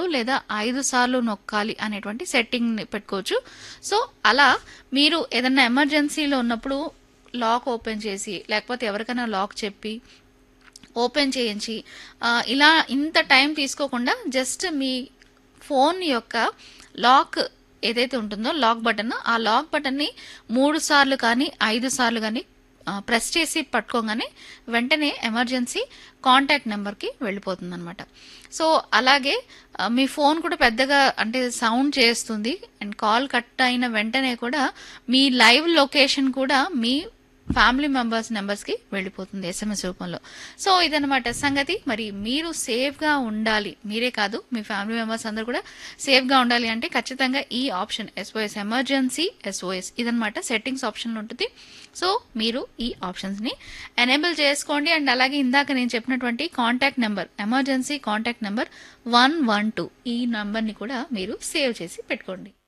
లేదా 5 సార్లు నొక్కాలి అనేటువంటి సెట్టింగ్ని పెట్టుకోవచ్చు. సో అలా మీరు ఏదన్నా ఎమర్జెన్సీలో ఉన్నప్పుడు లాక్ ఓపెన్ చేసి లేకపోతే ఎవరికైనా లాక్ చెప్పి ఓపెన్ చేయించి ఇలా ఇంత టైం తీసుకోకుండా జస్ట్ మీ ఫోన్ యొక్క లాక్ ఏదైతే ఉంటుందో లాక్ బటన్, ఆ లాక్ బటన్ని 3 సార్లు కానీ 5 సార్లు కానీ ప్రెస్ చేసి పట్టుకోగానే వెంటనే ఎమర్జెన్సీ కాంటాక్ట్ నెంబర్కి వెళ్ళిపోతుంది అనమాట. సో అలాగే మీ ఫోన్ కూడా పెద్దగా అంటే సౌండ్ చేస్తుంది అండ్ కాల్ కట్ అయిన వెంటనే కూడా మీ లైవ్ లొకేషన్ కూడా మీ ఫ్యామిలీ నెంబర్స్కి వెళ్ళిపోతుంది ఎస్ఎంఎస్ రూపంలో. సో ఇదనమాట సంగతి. మరి మీరు సేఫ్గా ఉండాలి, మీరే కాదు మీ ఫ్యామిలీ మెంబర్స్ అందరూ కూడా సేఫ్గా ఉండాలి అంటే ఖచ్చితంగా ఈ ఆప్షన్ ఎస్ఓఎస్ ఎమర్జెన్సీ SOS ఇదనమాట సెట్టింగ్స్ ఆప్షన్లో ఉంటుంది. సో మీరు ఈ ఆప్షన్స్ని ఎనేబుల్ చేసుకోండి. అండ్ అలాగే ఇందాక నేను చెప్పినటువంటి contact number, emergency contact number 112 ఈ నెంబర్ని కూడా మీరు సేవ్ చేసి పెట్టుకోండి.